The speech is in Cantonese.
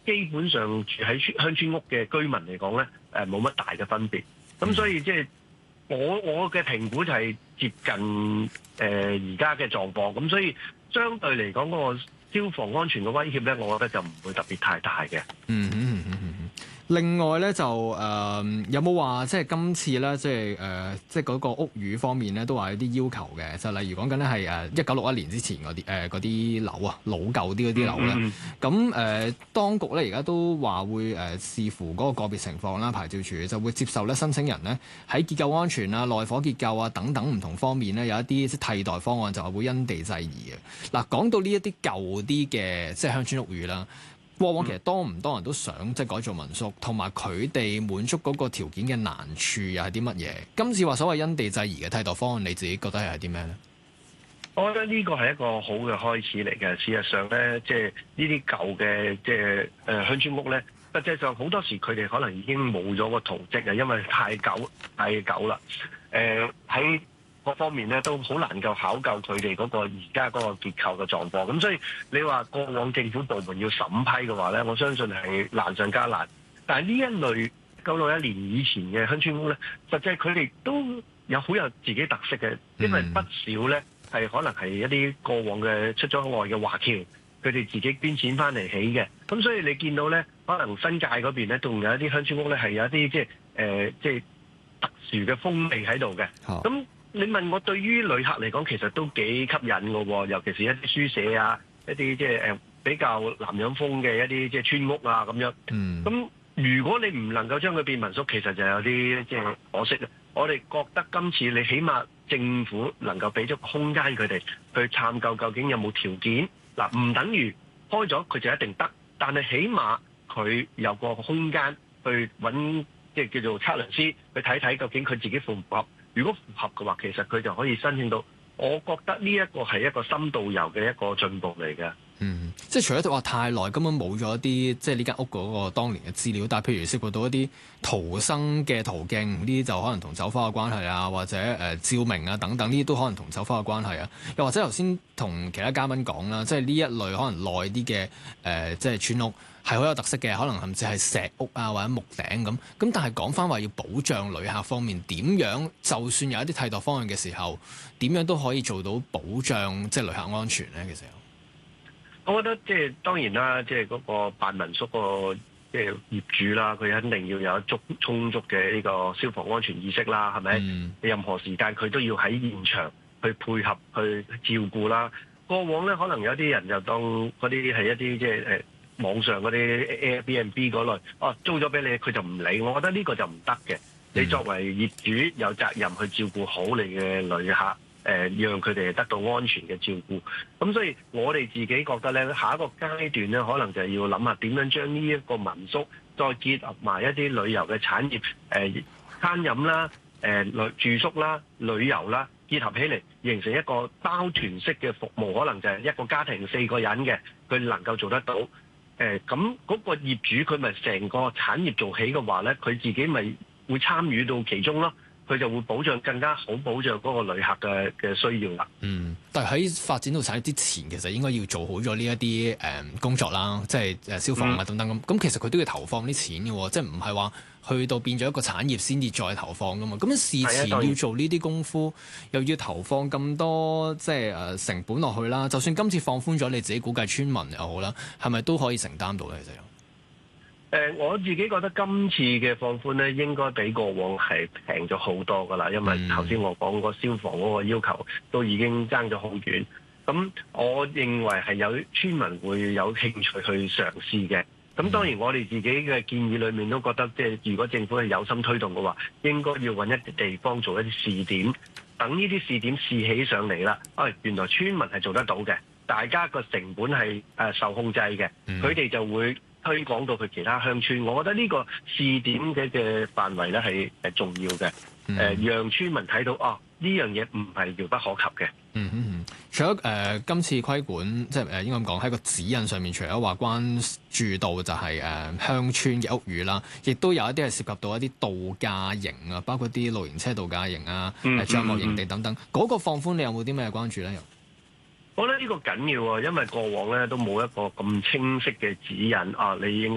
基本上住喺鄉村屋嘅居民嚟講咧，冇乜大嘅分別。咁所以即係我嘅評估就係接近而家嘅狀況。咁所以相對嚟講嗰個消防安全嘅威脅咧，我覺得就唔會特別太大嘅。 另外咧就有冇話即係今次咧即係嗰個屋宇方面咧都話有啲要求嘅，就例如講緊咧係1961年之前嗰啲樓啊，老舊啲嗰啲樓咧，咁當局咧而家都話會視乎嗰個個別情況啦，牌照處就會接受咧申請人咧喺結構安全啊、內火結構啊等等唔同方面咧有一啲即係替代方案，就係會因地制宜嘅。嗱，講到呢一啲舊啲嘅即係鄉村屋宇啦。過往其實多唔多人都想即係改造民宿，同埋佢哋滿足嗰個條件嘅難處又係啲乜嘢？今次話所謂因地制宜嘅替代方案，你自己覺得係啲咩咧？ 我覺得呢個係一個好嘅開始嚟嘅。事實上咧，即係呢啲舊嘅即係鄉村屋咧，實際上好多時佢哋可能已經冇咗個圖蹟啊，因為太久啦。喺各方面咧都好難夠考究佢哋嗰個而家嗰個結構嘅狀況，咁所以你話過往政府部門要審批嘅話咧，我相信係難上加難。但係呢一類1961年以前嘅鄉村屋咧，實際佢哋都好有自己特色嘅，因為不少咧係可能係一啲過往嘅出咗外嘅華僑，佢哋自己捐錢翻嚟起嘅。咁所以你見到咧，可能新界嗰邊咧仲有一啲鄉村屋咧係有一啲即係特殊嘅風味喺度嘅。咁你問我對於旅客嚟講，其實都幾吸引嘅喎，尤其是一啲書舍啊，一啲即係比較南洋風嘅一啲即係村屋啊咁樣。咁如果你唔能夠將佢變民宿，其實就有啲即係可惜啦。我哋覺得今次你起碼政府能夠俾咗空間佢哋去探究究竟有冇條件。嗱，唔等於開咗佢就一定得，但係起碼佢有個空間去揾即係叫做測量師去睇睇究竟佢自己符唔符合。如果符合嘅話，其實佢就可以申請到。我覺得呢一個係一個深度遊嘅一個進步嚟嘅。 即係除咗話太耐根本冇咗一啲即係呢間屋嗰個當年嘅資料，但係譬如涉及到一啲逃生嘅途徑，呢啲就可能同酒花嘅關係啊，或者照明啊等等，呢啲都可能同酒花嘅關係啊。又或者頭先同其他嘉賓講啦，即係呢一類可能耐啲嘅即係村屋係好有特色嘅，可能甚至係石屋啊或者木頂咁。咁但係講翻話要保障旅客方面，點樣就算有一啲替代方案嘅時候，點樣都可以做到保障即係旅客安全咧？其實我覺得即係當然啦，即係嗰個辦民宿個即係業主啦，佢肯定要有充足嘅呢個消防安全意識啦，係咪？任何時間佢都要喺現場去配合去照顧啦。過往咧，可能有啲人就當嗰啲係一啲即係網上嗰啲 Airbnb 嗰類，租咗俾你，佢就唔理。我覺得呢個就唔得嘅。你作為業主有責任去照顧好你嘅旅客。讓佢哋得到安全嘅照顧。咁所以我哋自己覺得咧，下一個階段咧，可能就係要諗下點樣將呢一個民宿再結合埋一啲旅遊嘅產業，餐飲啦、住宿啦、旅遊啦，結合起嚟，形成一個包團式嘅服務，可能就係一個家庭4個人嘅，佢能夠做得到。咁嗰個業主佢咪成個產業做起嘅話咧，佢自己咪會參與到其中咯。佢就會保障更加好保障嗰個旅客嘅需要啦。 但係喺發展到產業之前，其實應該要做好咗呢一啲工作啦，即係消防啊等等咁。咁其實佢都要投放啲錢嘅喎，即係唔係話去到變咗一個產業先至再投放噶嘛？咁事前要做呢啲功夫，又要投放咁多即係成本落去啦。就算今次放寬咗，你自己估計村民又好啦，係咪都可以承擔到咧？其實我自己覺得今次嘅放寬咧，應該比過往係平咗好多噶啦，因為頭先我講個消防嗰個要求都已經爭咗好遠。咁我認為係有村民會有興趣去嘗試嘅。咁當然我哋自己嘅建議裏面都覺得，即係如果政府係有心推動嘅話，應該要揾一啲地方做一啲試點，等呢啲試點試起上嚟啦。原來村民係做得到嘅，大家個成本係受控制嘅，佢哋就會推廣到去其他鄉村。我覺得呢個試點嘅範圍咧係重要嘅，讓村民睇到呢樣嘢唔係遙不可及嘅。 除咗今次規管，即係應該咁講喺個指引上面，除咗話關注到就係鄉村嘅屋宇啦，亦都有一啲係涉及到一啲度假營啊，包括啲露營車度假營啊、帳幕營地等等。嗰個放寬你有冇啲咩關注咧？我覺得呢個緊要啊，因為過往咧都冇一個咁清晰嘅指引你應該